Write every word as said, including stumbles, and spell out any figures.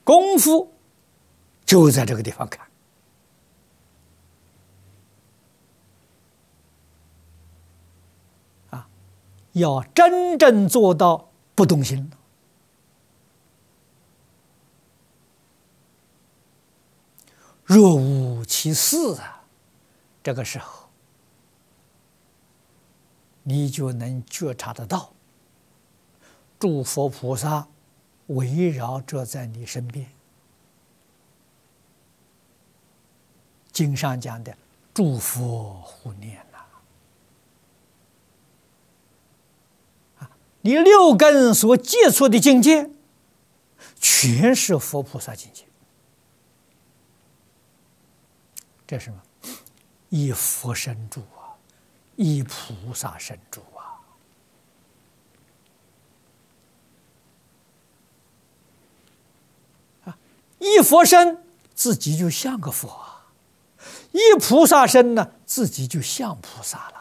功夫就在这个地方看。啊，要真正做到不动心。若无其事啊，这个时候你就能觉察得到，诸佛菩萨围绕着在你身边。经上讲的诸佛护念呐，啊，你六根所接触的境界，全是佛菩萨境界。这是什么？以佛身住啊，以菩萨身住啊！啊，一佛身自己就像个佛啊，一菩萨身呢，自己就像菩萨了。